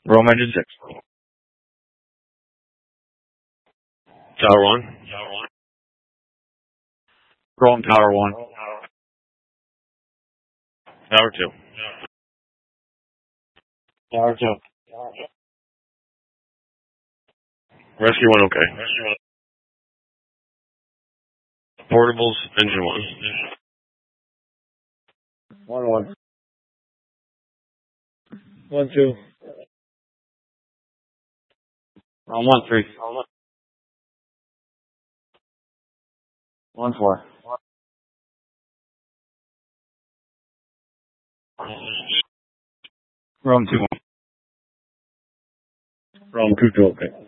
Rome engine 6. Tower 1. Rome Tower 1. Tower 2. Tower 2. Rescue 1 okay. Portables, engine 1. 1-1. 1-2. Rome 1-3. 1-4. Rome 2-1. Rome 2-2 okay.